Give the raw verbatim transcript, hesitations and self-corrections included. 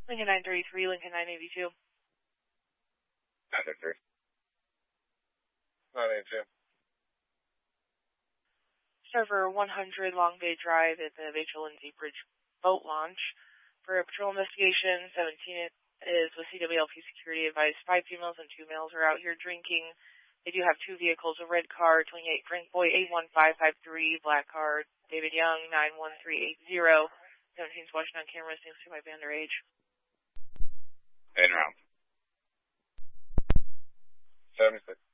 Lincoln nine thirty-three, Lincoln nine eighty-two. nine thirty-three. nine eighty-two. Server one hundred, Long Bay Drive at the Rachel Lindsay Bridge boat launch. For a patrol investigation, seventeen is with C W L P security advised. Five females and two males are out here drinking. They do have two vehicles, a red car, twenty-eight Frank Boy eight one five five three, black car, David Young nine one three eight zero. seventeen's watching on camera, seems to be underage. In round. seventy-six.